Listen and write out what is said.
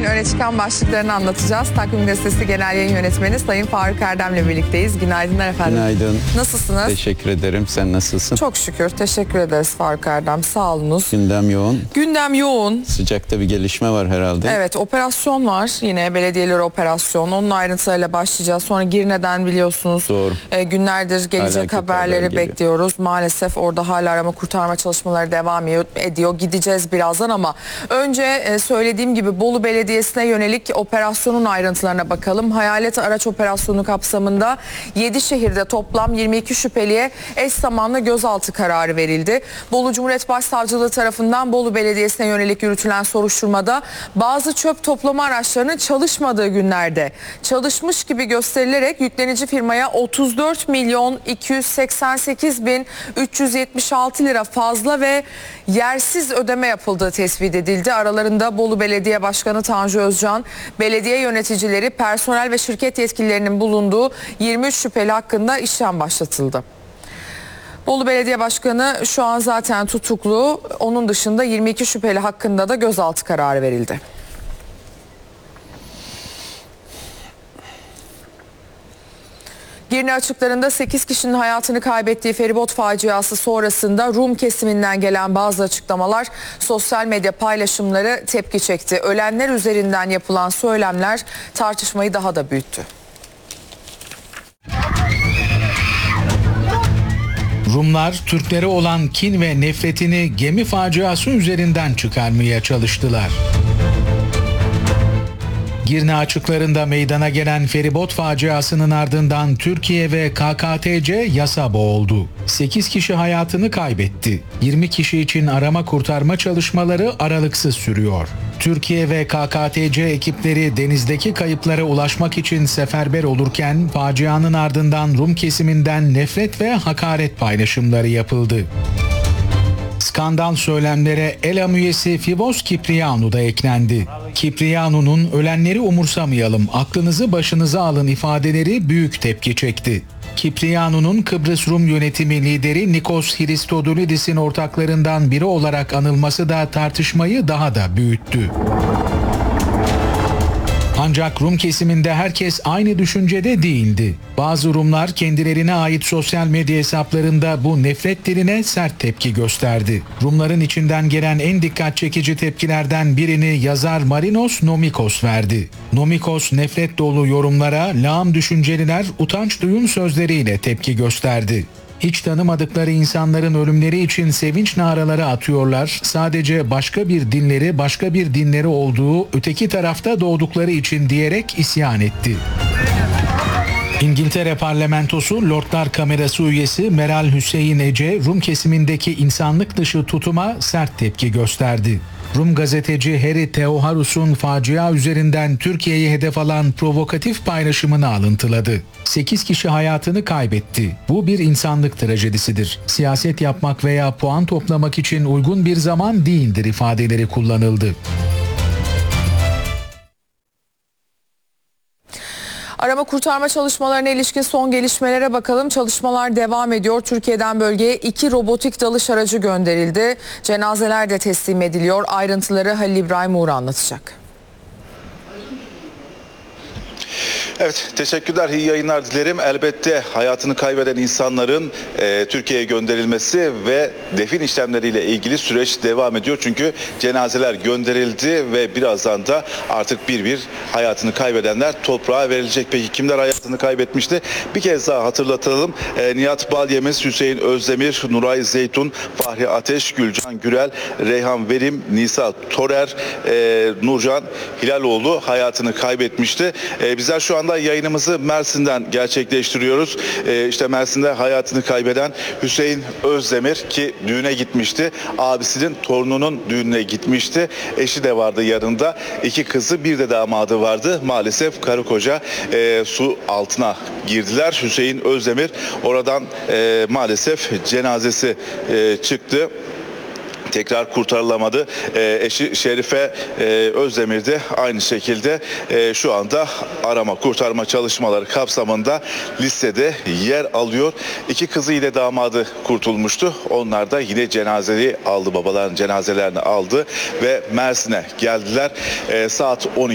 öne çıkan başlıklarını anlatacağız. Takvim Gazetesi Genel Yayın Yönetmeni Sayın Faruk Erdem'le birlikteyiz. Günaydınlar efendim. Günaydın. Nasılsınız? Teşekkür ederim. Sen nasılsın? Çok şükür. Teşekkür ederiz Faruk Erdem. Sağ olunuz. Gündem yoğun. Gündem yoğun. Sıcakta bir gelişme var herhalde. Evet, operasyon var. Yine belediyeler operasyon. Onun ayrıntılarıyla başlayacağız. Sonra Girne'den biliyorsunuz. Doğru. Günlerdir gelecek haberleri bekliyoruz. Maalesef orada hala arama kurtarma çalışmaları devam ediyor. Gideceğiz birazdan ama önce söylediğim gibi Bolu Belediyesi'ne yönelik operasyonun ayrıntılarına bakalım. Hayalet araç operasyonu kapsamında 7 şehirde toplam 22 şüpheliye eş zamanlı gözaltı kararı verildi. Bolu Cumhuriyet Başsavcılığı tarafından Bolu Belediyesi'ne yönelik yürütülen soruşturmada bazı çöp toplama araçlarının çalışmadığı günlerde çalışmış gibi gösterilerek yüklenici firmaya 34 milyon 288 bin 376 lira fazla ve yersiz ödeme yapıldığı tespit edildi. Aralarında Bolu Belediye Başkanı Tanju Özcan, belediye yöneticileri, personel ve şirket yetkililerinin bulunduğu 23 şüpheli hakkında işlem başlatıldı. Bolu Belediye Başkanı şu an zaten tutuklu. Onun dışında 22 şüpheli hakkında da gözaltı kararı verildi. Girne açıklarında 8 kişinin hayatını kaybettiği feribot faciası sonrasında Rum kesiminden gelen bazı açıklamalar, sosyal medya paylaşımları tepki çekti. Ölenler üzerinden yapılan söylemler tartışmayı daha da büyüttü. Rumlar Türklere olan kin ve nefretini gemi faciası üzerinden çıkarmaya çalıştılar. Girne açıklarında meydana gelen feribot faciasının ardından Türkiye ve KKTC yasa boğuldu. 8 kişi hayatını kaybetti. 20 kişi için arama kurtarma çalışmaları aralıksız sürüyor. Türkiye ve KKTC ekipleri denizdeki kayıplara ulaşmak için seferber olurken facianın ardından Rum kesiminden nefret ve hakaret paylaşımları yapıldı. Skandal söylemlere ELAM üyesi Fivos Kiprianu da eklendi. Kiprianu'nun "ölenleri umursamayalım, aklınızı başınıza alın" ifadeleri büyük tepki çekti. Kiprianu'nun Kıbrıs Rum yönetimi lideri Nikos Christodoulidis'in ortaklarından biri olarak anılması da tartışmayı daha da büyüttü. Ancak Rum kesiminde herkes aynı düşüncede değildi. Bazı Rumlar kendilerine ait sosyal medya hesaplarında bu nefret diline sert tepki gösterdi. Rumların içinden gelen en dikkat çekici tepkilerden birini yazar Marinos Nomikos verdi. Nomikos nefret dolu yorumlara lağım düşünceliler utanç duyun sözleriyle tepki gösterdi. Hiç tanımadıkları insanların ölümleri için sevinç naraları atıyorlar. Sadece başka bir dinleri olduğu, öteki tarafta doğdukları için diyerek isyan etti. İngiltere Parlamentosu Lordlar Kamerası üyesi Meral Hüseyin Ece, Rum kesimindeki insanlık dışı tutuma sert tepki gösterdi. Rum gazeteci Harry Theoharus'un facia üzerinden Türkiye'yi hedef alan provokatif paylaşımını alıntıladı. 8 kişi hayatını kaybetti. Bu bir insanlık trajedisidir. Siyaset yapmak veya puan toplamak için uygun bir zaman değildir ifadeleri kullanıldı. Arama kurtarma çalışmalarına ilişkin son gelişmelere bakalım. Çalışmalar devam ediyor. Türkiye'den bölgeye 2 robotik dalış aracı gönderildi. Cenazeler de teslim ediliyor. Ayrıntıları Halil İbrahim Uğur anlatacak. Evet, teşekkürler, iyi yayınlar dilerim. Elbette hayatını kaybeden insanların Türkiye'ye gönderilmesi ve defin işlemleriyle ilgili süreç devam ediyor. Çünkü cenazeler gönderildi ve birazdan da artık bir hayatını kaybedenler toprağa verilecek. Peki kimler hayatını kaybetmişti? Bir kez daha hatırlatalım. Nihat Balyemiz, Hüseyin Özdemir, Nuray Zeytun, Fahri Ateş, Gülcan Gürel, Reyhan Verim, Nisa Torer, Nurcan Hilaloğlu hayatını kaybetmişti. Bizler şu anda yayınımızı Mersin'den gerçekleştiriyoruz. İşte Mersin'de hayatını kaybeden Hüseyin Özdemir ki düğüne gitmişti. Abisinin torununun düğününe gitmişti. Eşi de vardı yanında. 2 kızı, bir de damadı vardı. Maalesef karı koca su altına girdiler. Hüseyin Özdemir oradan maalesef cenazesi çıktı. Tekrar kurtarılamadı. Eşi Şerife Özdemir de aynı şekilde şu anda arama kurtarma çalışmaları kapsamında listede yer alıyor. 2 kızı ile damadı kurtulmuştu. Onlar da yine cenazeyi aldı. Babaların cenazelerini aldı ve Mersin'e geldiler. Saat 12.